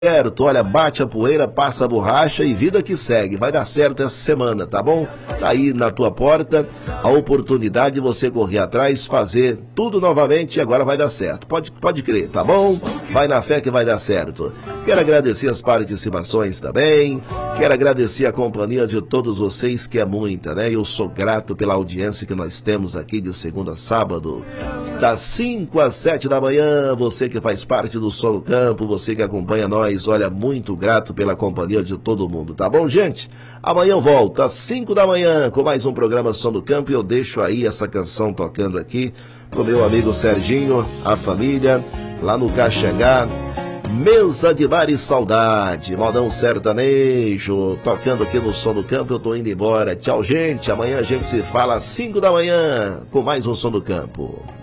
certo, olha, bate a poeira, passa a borracha e vida que segue. Vai dar certo essa semana, tá bom? Tá aí na tua porta a oportunidade de você correr atrás, fazer tudo novamente e agora vai dar certo. Pode crer, tá bom? Vai na fé que vai dar certo. Quero agradecer as participações também. Quero agradecer a companhia de todos vocês, que é muita, né? Eu sou grato pela audiência que nós temos aqui de segunda a sábado, das 5 às 7 da manhã. Você que faz parte do Som no Campo, você que acompanha nós, olha, muito grato pela companhia de todo mundo, tá bom, gente? Amanhã eu volto às 5 da manhã com mais um programa Som no Campo e eu deixo aí essa canção tocando aqui pro meu amigo Serginho, a família, lá no Caxangá. Mesa de Bar e Saudade, modão sertanejo, tocando aqui no Som do Campo. Eu tô indo embora. Tchau, gente. Amanhã a gente se fala às 5 da manhã com mais um Som do Campo.